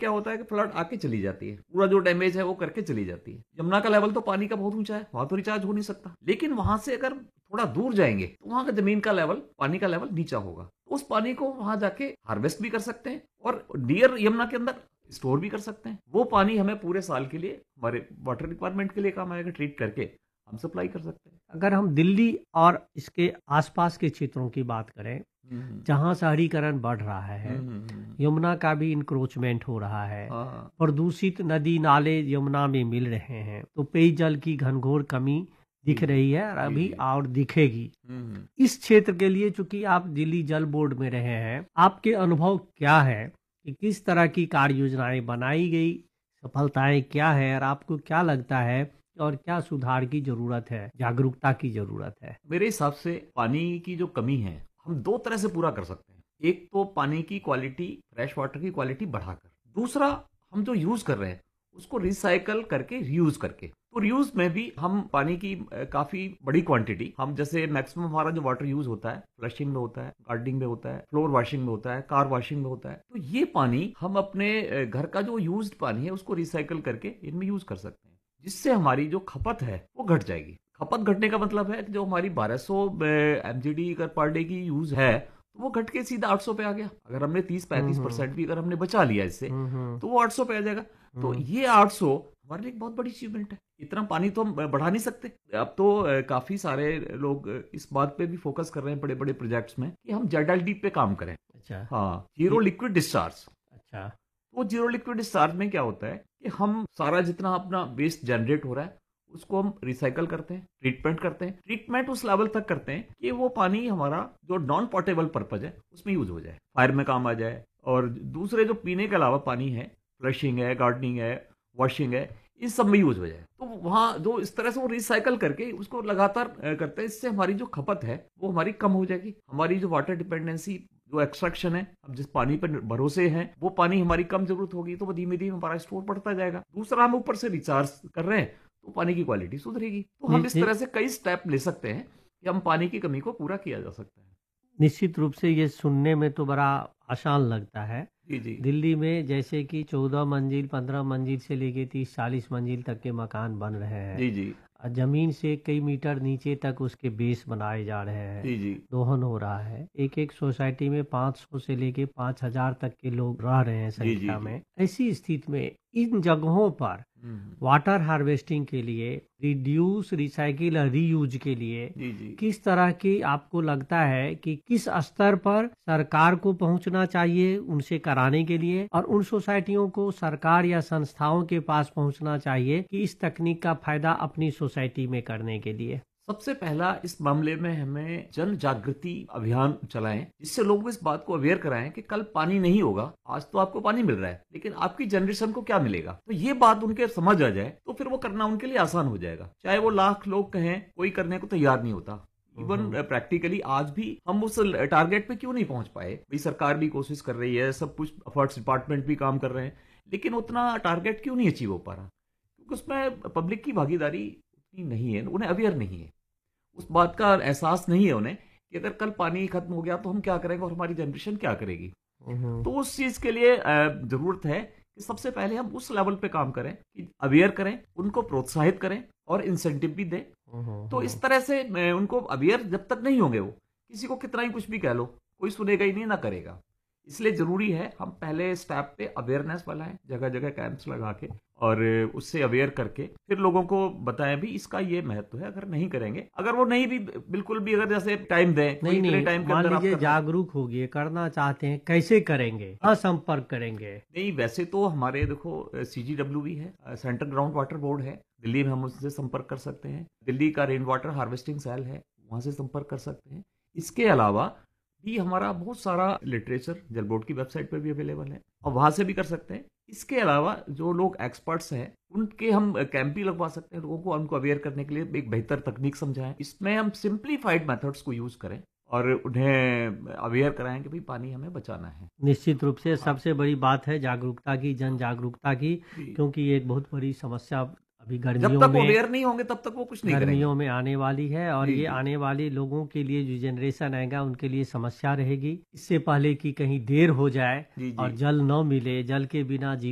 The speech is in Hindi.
क्या होता है कि फ्लड आके चली जाती है, पूरा जो डैमेज है वो करके चली जाती है। यमुना का लेवल तो पानी का बहुत ऊंचा है, वहां तो रिचार्ज हो नहीं सकता, लेकिन वहां से अगर थोड़ा दूर जाएंगे तो वहां का जमीन का लेवल, पानी का लेवल नीचा होगा। तो उस पानी को वहां जाके हार्वेस्ट भी कर सकते हैं और नियर यमुना के अंदर स्टोर भी कर सकते हैं। वो पानी हमें पूरे साल के लिए, हमारे वाटर रिक्वायरमेंट के लिए काम आएगा, ट्रीट करके हम सप्लाई कर सकते हैं। अगर हम दिल्ली और इसके आसपास के क्षेत्रों की बात करें, जहां शहरीकरण बढ़ रहा है, यमुना का भी इंक्रोचमेंट हो रहा है, हाँ, प्रदूषित नदी नाले यमुना में मिल रहे हैं, तो पेयजल की घनघोर कमी दिख रही है और अभी और दिखेगी। इस क्षेत्र के लिए चूंकि आप दिल्ली जल बोर्ड में रहे हैं, आपके अनुभव क्या है कि किस तरह की कार्य योजनाएं बनाई गई, सफलताएं क्या है, और आपको क्या लगता है और क्या सुधार की जरूरत है, जागरूकता की जरूरत है? मेरे हिसाब से पानी की जो कमी है हम दो तरह से पूरा कर सकते हैं। एक तो पानी की क्वालिटी, फ्रेश वाटर की क्वालिटी बढ़ाकर, दूसरा हम जो यूज कर रहे हैं उसको रिसाइकल करके रीयूज करके। तो रीयूज में भी हम पानी की काफी बड़ी क्वांटिटी, हम जैसे मैक्सिमम हमारा जो वाटर यूज होता है फ्लशिंग में होता है, गार्डनिंग में होता है, फ्लोर वॉशिंग में होता है, कार वॉशिंग में होता है, तो ये पानी हम अपने घर का जो यूज्ड पानी है उसको रिसाइकल करके इनमें यूज कर सकते हैं, जिससे हमारी जो खपत है वो घट जाएगी। खपत घटने का मतलब है कि जो हमारी 1200 एमजीडी पर डे की यूज है तो वो घट के सीधा 800 पे आ गया। अगर हमने 30-35% भी अगर हमने बचा लिया इससे तो वो 800 पे आ जाएगा। तो ये 800 हमारे लिए एक बहुत बड़ी अचीवमेंट है। इतना पानी तो हम बढ़ा नहीं सकते। अब तो काफी सारे लोग इस बात पे भी फोकस कर रहे हैं बड़े बड़े प्रोजेक्ट्स में कि हम ZLD पे काम करें। अच्छा। हाँ, जीरो लिक्विड डिस्चार्ज। अच्छा। तो जीरो लिक्विड डिस्चार्ज में क्या होता है कि हम सारा जितना अपना वेस्ट जनरेट हो रहा है उसको हम रिसाइकल करते हैं, ट्रीटमेंट करते हैं। ट्रीटमेंट उस लेवल तक करते हैं कि वो पानी हमारा जो नॉन पोर्टेबल पर्पज है उसमें यूज हो जाए, फायर में काम आ जाए, और दूसरे जो पीने के अलावा पानी है, फ्लशिंग है, गार्डनिंग है, वॉशिंग है, इन सब में यूज हो जाए। तो वहां जो इस तरह से वो रिसाइकल करके उसको लगातार करते हैं, इससे हमारी जो खपत है वो हमारी कम हो जाएगी। हमारी जो वाटर डिपेंडेंसी, जो एक्सट्रैक्शन है, हम जिस पानी पर भरोसे हैं वो पानी हमारी कम जरूरत होगी, तो वो धीमे धीमे हमारा स्टोर बढ़ता जाएगा। दूसरा, हम ऊपर से रिचार्ज कर रहे हैं तो पानी की क्वालिटी सुधरेगी। तो हम इस तरह से कई स्टेप ले सकते हैं कि हम पानी की कमी को पूरा किया जा सकता है। निश्चित रूप से ये सुनने में तो बड़ा आसान लगता है। जी जी दिल्ली में जैसे कि 14 मंजिल, 15 मंजिल से लेके 30-40 मंजिल तक के मकान बन रहे हैं। जी जी जमीन से कई मीटर नीचे तक उसके बेस बनाए जा रहे हैं। जी जी दोहन हो रहा है। एक एक सोसाइटी में 500 से लेके 5000 तक के लोग रह रहे हैं जी जी संख्या जी में। ऐसी स्थिति में इन जगहों पर वाटर हार्वेस्टिंग के लिए, रिड्यूस, रिसाइकिल और रीयूज के लिए जी जी किस तरह की आपको लगता है कि किस स्तर पर सरकार को पहुंचना चाहिए उनसे कराने के लिए, और उन सोसाइटियों को सरकार या संस्थाओं के पास पहुंचना चाहिए कि इस तकनीक का फायदा अपनी सोसाइटी में करने के लिए? सबसे पहला इस मामले में हमें जन जागृति अभियान चलाएं, जिससे लोगों को इस बात को अवेयर कराएं कि कल पानी नहीं होगा। आज तो आपको पानी मिल रहा है, लेकिन आपकी जनरेशन को क्या मिलेगा। तो ये बात उनके समझ आ जाए तो फिर वो करना उनके लिए आसान हो जाएगा। चाहे वो लाख लोग कहें, कोई करने को तैयार नहीं होता। इवन प्रैक्टिकली आज भी हम उस टारगेट पे क्यों नहीं पहुंच पाए। भाई, सरकार भी कोशिश कर रही है, सब कुछ अफर्ट्स डिपार्टमेंट भी काम कर रहे हैं, लेकिन उतना टारगेट क्यों नहीं अचीव हो पा रहा? क्योंकि उसमें पब्लिक की भागीदारी उतनी नहीं है, उन्हें अवेयर नहीं है, उस बात का एहसास नहीं है उन्हें कि अगर कल पानी खत्म हो गया तो हम क्या करेंगे और हमारी जनरेशन क्या करेगी। तो उस चीज के लिए जरूरत है कि सबसे पहले हम उस लेवल पे काम करें कि अवेयर करें, उनको प्रोत्साहित करें और इंसेंटिव भी दें। तो इस तरह से उनको अवेयर जब तक नहीं होंगे, वो किसी को कितना ही कुछ भी कह लो, कोई सुनेगा ही नहीं, ना करेगा। इसलिए जरूरी है हम पहले स्टेप पे अवेयरनेस वाला है, जगह जगह कैंप्स लगा के और उससे अवेयर करके फिर लोगों को बताएं भी इसका ये महत्व है। अगर नहीं करेंगे, अगर वो नहीं भी बिल्कुल भी, अगर जैसे टाइम दें, नहीं इतने नहीं, टाइम के मान अंदर आप लीजिए करना, जागरूक होगी, करना चाहते हैं, कैसे करेंगे, हाँ संपर्क करेंगे? नहीं वैसे तो हमारे देखो CGW भी है, सेंट्रल ग्राउंड वाटर बोर्ड है दिल्ली में, हम उससे संपर्क कर सकते हैं। दिल्ली का रेन वाटर हार्वेस्टिंग सेल है, वहां से संपर्क कर सकते हैं। इसके अलावा भी हमारा बहुत सारा लिटरेचर जल बोर्ड की वेबसाइट पर भी अवेलेबल है और वहां से भी कर सकते हैं। इसके अलावा जो लोग एक्सपर्ट्स हैं उनके हम कैंप भी लगवा सकते हैं, लोगों को उनको अवेयर करने के लिए एक बेहतर तकनीक समझाएं। इसमें हम सिंप्लीफाइड मेथड्स को यूज करें और उन्हें अवेयर कराएं कि भाई पानी हमें बचाना है। निश्चित रूप से सबसे बड़ी बात है जागरूकता की, जन जागरूकता की, जी। क्योंकि ये एक बहुत बड़ी समस्या अभी जब तक वो अवेयर नहीं होंगे तब तक वो कुछ नहीं करेंगे। गर्मियों में आने वाली है, और जी ये जी आने वाले लोगों के लिए, जो जनरेशन आएगा उनके लिए समस्या रहेगी। इससे पहले कि कहीं देर हो जाए जी और जी जल न मिले, जल के बिना